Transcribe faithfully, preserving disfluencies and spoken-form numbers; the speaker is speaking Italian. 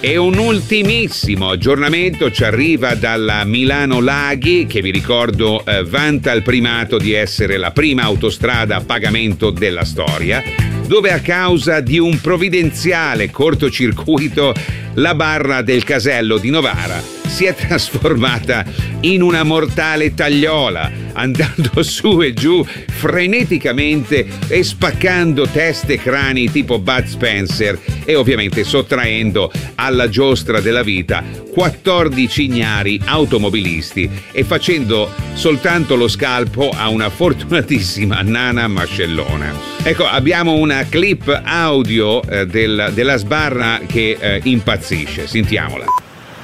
E un ultimissimo aggiornamento ci arriva dalla Milano-Laghi, che vi ricordo eh, vanta il primato di essere la prima autostrada a pagamento della storia, dove a causa di un provvidenziale cortocircuito la barra del casello di Novara si è trasformata in una mortale tagliola, andando su e giù freneticamente e spaccando teste e crani tipo Bud Spencer e ovviamente sottraendo alla giostra della vita quattordici ignari automobilisti e facendo soltanto lo scalpo a una fortunatissima nana mascellona. Ecco, abbiamo una clip audio eh, del, della sbarra che eh, impazzisce, sentiamola.